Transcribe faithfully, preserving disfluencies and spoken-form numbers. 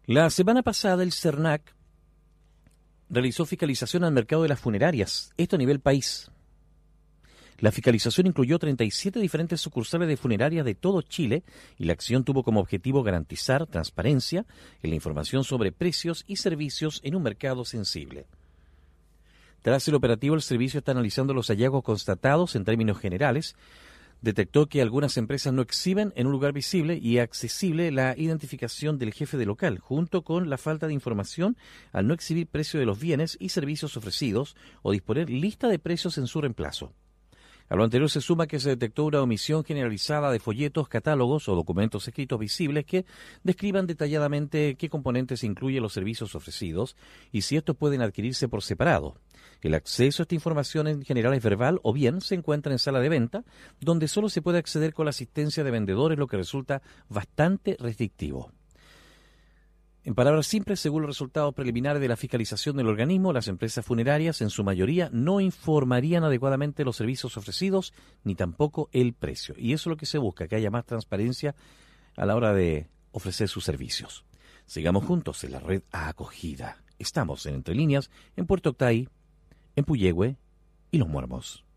La semana pasada el CERNAC realizó fiscalización al mercado de las funerarias, esto a nivel país. La fiscalización incluyó treinta y siete diferentes sucursales de funerarias de todo Chile y la acción tuvo como objetivo garantizar transparencia en la información sobre precios y servicios en un mercado sensible. Tras el operativo, el servicio está analizando los hallazgos constatados en términos generales. Detectó que algunas empresas no exhiben en un lugar visible y accesible la identificación del jefe de local, junto con la falta de información al no exhibir precio de los bienes y servicios ofrecidos o disponer lista de precios en su reemplazo. A lo anterior se suma que se detectó una omisión generalizada de folletos, catálogos o documentos escritos visibles que describan detalladamente qué componentes incluyen los servicios ofrecidos y si estos pueden adquirirse por separado. El acceso a esta información en general es verbal o bien se encuentra en sala de venta, donde solo se puede acceder con la asistencia de vendedores, lo que resulta bastante restrictivo. En palabras simples, según los resultados preliminares de la fiscalización del organismo, las empresas funerarias en su mayoría no informarían adecuadamente los servicios ofrecidos ni tampoco el precio. Y eso es lo que se busca, que haya más transparencia a la hora de ofrecer sus servicios. Sigamos juntos en la red Acogida. Estamos en Entre Líneas, en Puerto Octay, en Puyehue y Los Muermos.